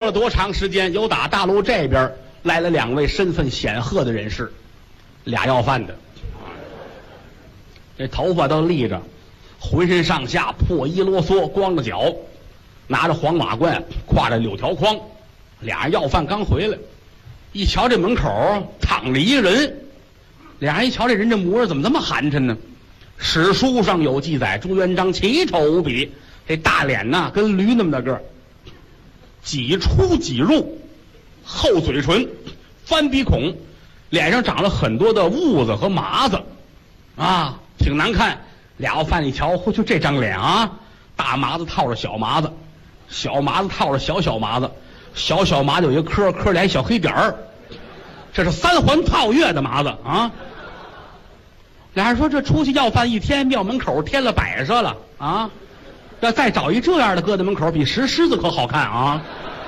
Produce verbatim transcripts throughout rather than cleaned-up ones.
了多长时间，有打大陆这边来了两位身份显赫的人士，俩要饭的，这头发都立着，浑身上下破衣啰嗦，光着脚，拿着黄马褂，挎着柳条筐，俩人要饭刚回来，一瞧这门口躺着一个人，俩人一瞧这人这模样怎么这么寒碜呢？史书上有记载，朱元璋奇丑无比，这大脸呐跟驴那么大个儿，几出几入，厚嘴唇，翻鼻孔，脸上长了很多的痦子和麻子，啊，挺难看。俩要饭一瞧，嚯，就这张脸啊，大麻子套着小麻子，小麻子套着小小麻子，小小麻子有一个颗，颗里还小黑点儿，这是三环套月的麻子啊。俩人说这出去要饭一天，庙门口添了摆设了啊，要再找一这样的搁在门口，比石狮子可好看啊。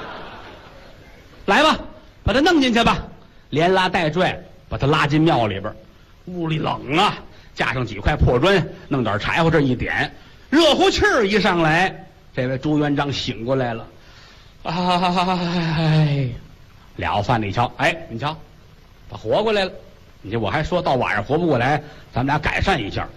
来吧，把他弄进去吧，连拉带拽把他拉进庙里边。屋里冷啊，架上几块破砖，弄点柴火，这一点，热乎气儿一上来，这位朱元璋醒过来了。哎，俩饭的一瞧，哎，你瞧，他活过来了。你这我还说到晚上活不过来，咱们俩改善一下。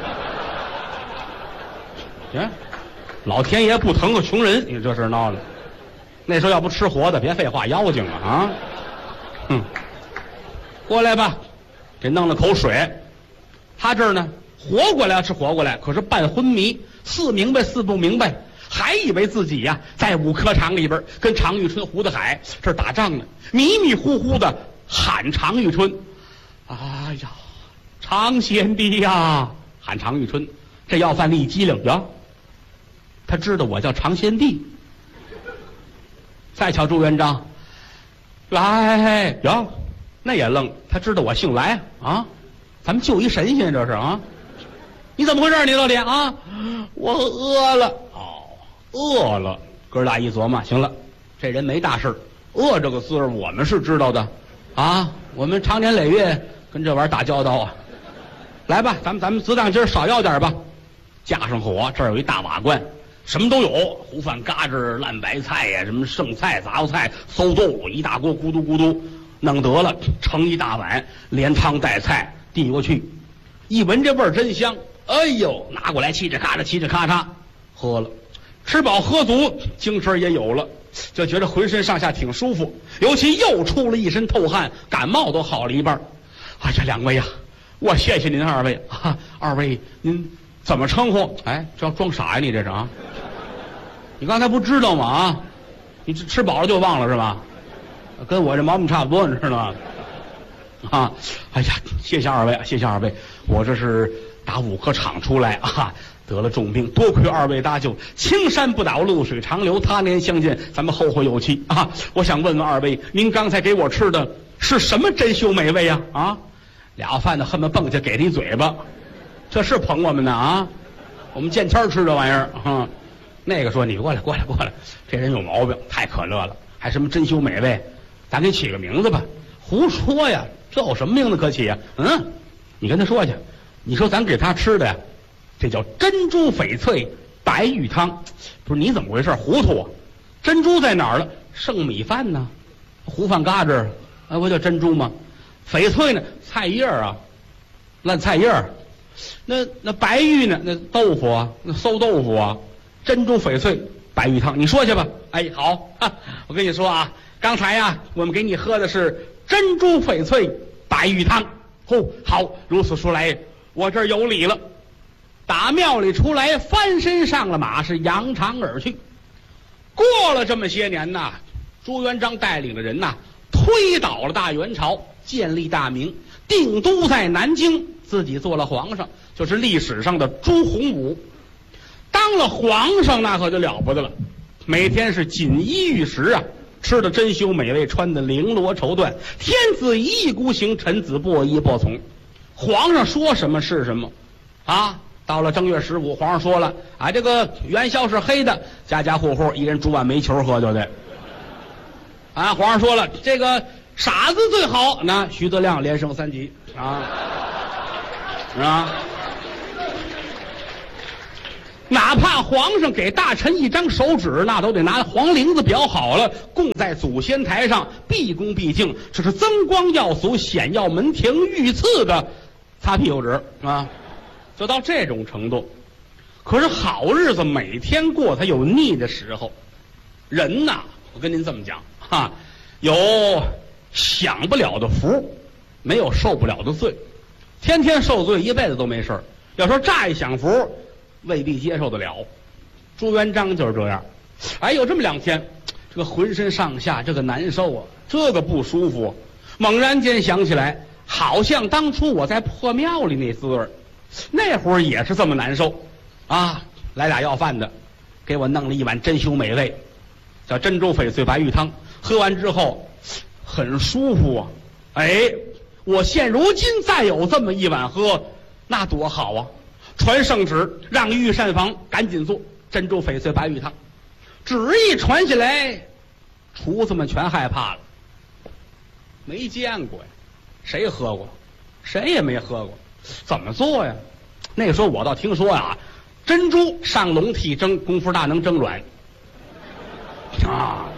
行，老天爷不疼个穷人，你这事闹的。那时候要不吃活的，别废话，妖精啊啊！哼，过来吧，给弄了口水。他这儿呢，活过来是活过来，可是半昏迷，似明白似不明白，还以为自己呀、啊、在五棵场里边跟常遇春、胡德海这儿打仗呢，迷迷糊糊的喊常遇春。哎呀，常贤弟呀，喊常遇春。这要饭的一机灵呀，他知道我叫常贤弟。再瞧朱元璋，来呀，那也愣，他知道我姓来啊，咱们就一神仙这是啊，你怎么回事？你老李啊，我饿了。哦，饿了。哥俩一琢磨，行了，这人没大事，饿这个滋味我们是知道的啊，我们常年累月跟这玩意儿打交道啊。来吧，咱们咱们子当今儿少要点吧，架上火，这儿有一大瓦罐。什么都有，糊饭、嘎吱、烂白菜呀，什么剩菜、杂货菜、馊豆腐，一大锅，咕嘟咕嘟，弄得了，盛一大碗，连汤带菜递过去，一闻这味儿真香，哎呦，拿过来嘁哧咔嚓，嘁哧咔嚓，喝了，吃饱喝足，精神也有了，就觉得浑身上下挺舒服，尤其又出了一身透汗，感冒都好了一半。哎呀，两位呀，我谢谢您二位啊，二位您怎么称呼？哎，这装傻呀你这是啊？你刚才不知道吗？啊，你吃吃饱了就忘了是吧？跟我这毛病差不多，你知道吗？啊，哎呀，谢谢二位，谢谢二位，我这是打五棵场出来啊，得了重病，多亏二位搭救，青山不倒，绿水长流，他年相见，咱们后会有期啊！我想问问二位，您刚才给我吃的是什么珍馐美味呀？啊，俩饭的恨不得蹦下给他一嘴巴，这是捧我们呢啊！我们见天吃这玩意儿啊。那个说你过来过来过来，这人有毛病，太可乐了，还什么珍馐美味，咱给起个名字吧。胡说呀，这有什么名字可起呀？嗯，你跟他说去，你说咱给他吃的呀，这叫珍珠翡翠白玉汤。不是你怎么回事？糊涂啊！珍珠在哪儿了？剩米饭呢，糊饭嘎吱，哎，不叫珍珠吗？翡翠呢？菜叶啊，烂菜叶。那那白玉呢？那豆腐啊，那馊豆腐啊。珍珠翡翠白玉汤，你说去吧。哎，好，哈，我跟你说啊，刚才呀、啊，我们给你喝的是珍珠翡翠白玉汤。哦，好，如此说来，我这儿有理了。打庙里出来，翻身上了马，是扬长而去。过了这么些年呐，朱元璋带领的人呐，推倒了大元朝，建立大明，定都在南京，自己做了皇上，就是历史上的朱洪武。当了皇上那可就了不得了，每天是锦衣玉食啊，吃的珍馐美味，穿的绫罗绸缎，天子一意孤行，臣子不依不从。皇上说什么是什么啊。到了正月十五，皇上说了啊，这个元宵是黑的，家家户户一人煮碗煤球喝就得。啊，皇上说了，这个傻子最好，那徐德亮连升三级啊，是吧？ 哪怕皇上给大臣一张手指，那都得拿黄绫子裱好了，供在祖先台上，毕恭毕敬。这是增光耀俗、显耀门庭、御赐的擦屁股纸啊，就到这种程度。可是好日子每天过，它有腻的时候。人呐，我跟您这么讲哈，有享不了的福，没有受不了的罪。天天受罪，一辈子都没事儿。要说乍一享福，未必接受得了。朱元璋就是这样。哎，有这么两天，这个浑身上下这个难受啊，这个不舒服。猛然间想起来，好像当初我在破庙里那滋味儿，那会儿也是这么难受啊。来俩要饭的，给我弄了一碗珍馐美味，叫珍珠翡翠白玉汤。喝完之后，很舒服啊。哎，我现如今再有这么一碗喝，那多好啊！传圣旨，让御膳房赶紧做珍珠翡翠白玉汤。旨意传下来，厨子们全害怕了，没见过呀，谁喝过？谁也没喝过，怎么做呀？那时候我倒听说呀，珍珠上笼屉蒸，功夫大能蒸软啊。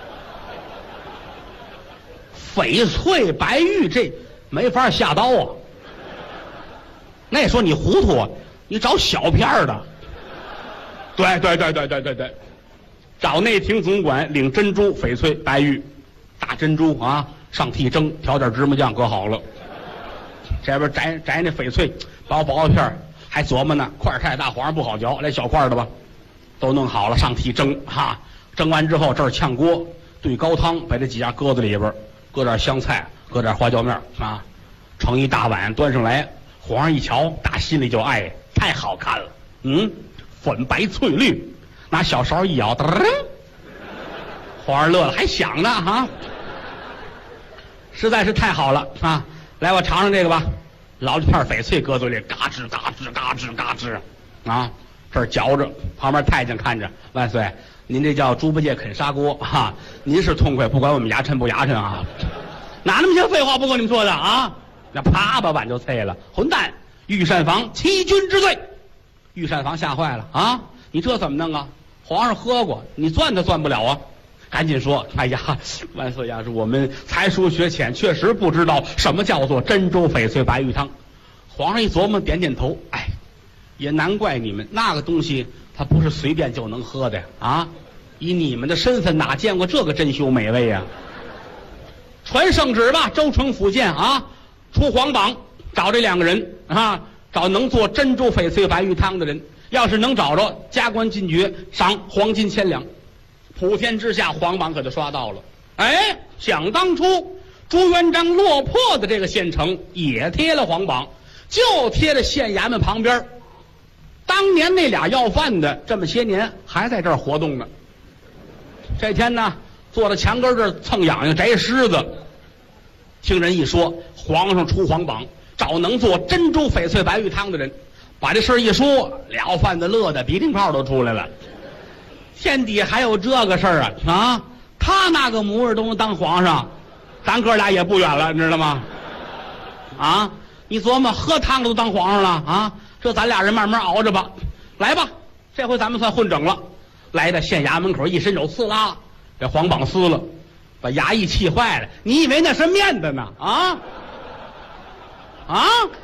翡翠白玉这没法下刀啊。那时候你糊涂啊，你找小片儿的。对对对对对对对，找内廷总管领珍珠翡翠白玉，大珍珠啊，上屉蒸，调点芝麻酱搁好了。这边摘摘那翡翠，薄薄的片儿，还琢磨呢，块儿太大，皇上不好嚼，来小块的吧。都弄好了，上屉蒸哈，蒸完之后这儿炝锅兑高汤，把这几样搁在里边，搁点香菜，搁点花椒面啊，盛一大碗端上来。皇上一瞧，打心里就爱，太好看了。嗯，粉白翠绿，拿小勺一咬，噔，皇上乐了，还想呢哈，实在是太好了啊！来，我尝尝这个吧。捞着片翡翠搁嘴里，嘎吱嘎吱嘎吱嘎吱啊，这儿嚼着。旁边太监看着，万岁，您这叫猪八戒啃砂锅哈，您是痛快，不管我们牙碜不牙碜啊？哪那么些废话不跟你们说的啊？那啪把碗就碎了，混蛋！御膳房欺君之罪，御膳房吓坏了啊！你这怎么弄啊？皇上喝过，你钻他钻不了啊！赶紧说，哎呀，万岁呀，是我们才疏学浅，确实不知道什么叫做珍珠翡翠白玉汤。皇上一琢磨，点点头，哎，也难怪你们那个东西，它不是随便就能喝的啊！以你们的身份，哪见过这个珍馐美味呀？传圣旨吧，州城府县啊！出皇榜，找这两个人啊，找能做珍珠翡翠白玉汤的人。要是能找着，加官进爵，赏黄金千两。普天之下，皇榜可就刷到了。哎，想当初朱元璋落魄的这个县城也贴了皇榜，就贴在县衙门旁边。当年那俩要饭的，这么些年还在这儿活动呢。这天呢，坐在墙根这儿蹭痒痒摘虱子。听人一说，皇上出皇榜，找能做珍珠翡翠白玉汤的人，把这事一说，了饭的乐的鼻涕泡都出来了。天底还有这个事儿啊啊！他那个模样都能当皇上，咱哥俩也不远了，你知道吗？啊，你琢磨，喝汤都当皇上了啊！这咱俩人慢慢熬着吧，来吧，这回咱们算混整了。来到县衙门口，一伸手刺啦，这皇榜撕了。把衙役气坏了，你以为那是面的呢？啊啊！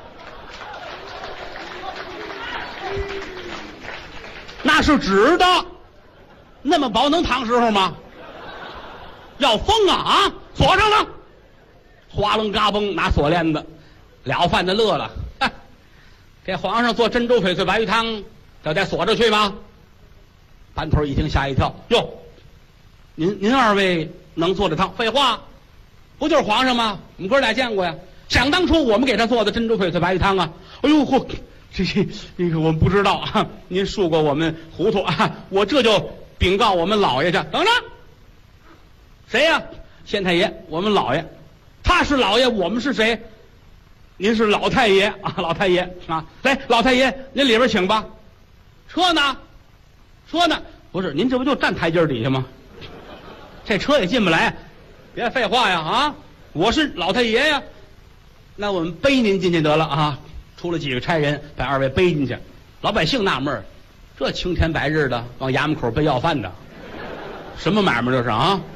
那是纸的，那么薄能烫时候吗？要疯啊啊！锁上了，哗楞嘎嘣拿锁链子，了饭的乐了。给皇上做珍珠翡翠白玉汤，这得锁着去吗？班头一听吓一跳，哟，您您二位能做这汤？废话，不就是皇上吗？我们哥俩见过呀。想当初我们给他做的珍珠翡翠白玉汤啊，哎呦嚯，这这那个我们不知道啊，您恕过我们糊涂啊！我这就禀告我们老爷去。等着，谁呀？县太爷，我们老爷，他是老爷，我们是谁？您是老太爷啊，老太爷啊！来，老太爷，您里边请吧。车呢？车呢？不是，您这不就站台阶底下吗？这车也进不来，别废话呀啊！我是老太爷呀，那我们背您进去得了啊！出了几个差人，把二位背进去。老百姓纳闷儿， 这青天白日的往衙门口背要饭的，什么买卖这是啊？